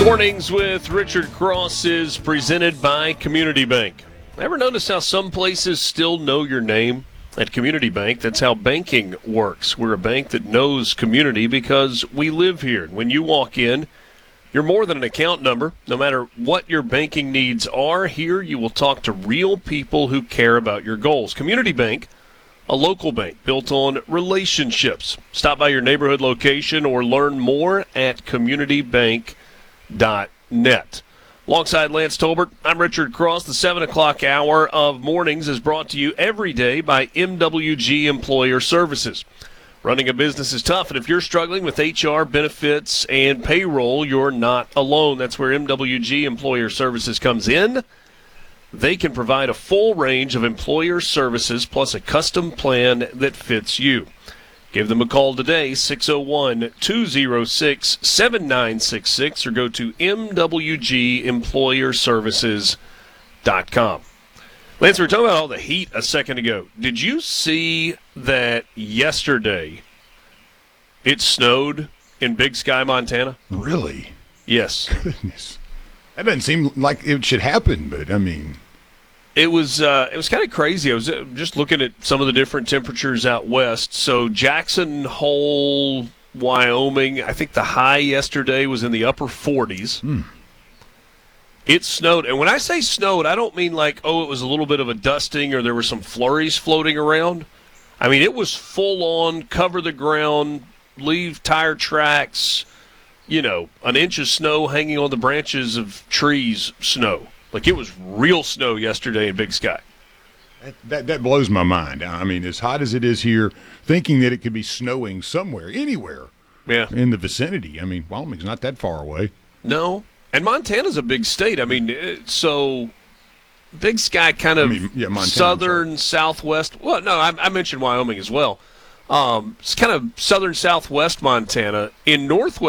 Mornings with Richard Cross is presented by Community Bank. Ever notice how some places still know your name? At Community Bank, that's how banking works. We're a bank that knows community because we live here. When you walk in, you're more than an account number. No matter what your banking needs are, here you will talk to real people who care about your goals. Community Bank, a local bank built on relationships. Stop by your neighborhood location or learn more at communitybank.net. Alongside Lance Tolbert, I'm Richard Cross. The 7 o'clock hour of mornings is brought to you every day by MWG Employer Services. Running a business is tough, and if you're struggling with HR, benefits, and payroll, you're not alone. That's where MWG Employer Services comes in. They can provide a full range of employer services plus a custom plan that fits you. Give them a call today, 601-206-7966, or go to MWGEmployerServices.com. Lance, we were talking about all the heat a second ago. Did you see that yesterday it snowed in Big Sky, Montana? Really? Yes. Goodness. That doesn't seem like it should happen, but, I mean... It was kind of crazy. I was just looking at some of the different temperatures out west. So Jackson Hole, Wyoming, I think the high yesterday was in the upper 40s. It snowed. And when I say snowed, I don't mean like, it was a little bit of a dusting or there were some flurries floating around. I mean, it was full on, cover the ground, leave tire tracks, an inch of snow hanging on the branches of trees, snow. Like, it was real snow yesterday in Big Sky. That blows my mind. I mean, as hot as it is here, thinking that it could be snowing somewhere, anywhere in the vicinity. I mean, Wyoming's not that far away. No. And Montana's a big state. I mean, so Big Sky kind of southern, southwest. Well, no, I mentioned Wyoming as well. It's kind of southern, southwest Montana. In northwest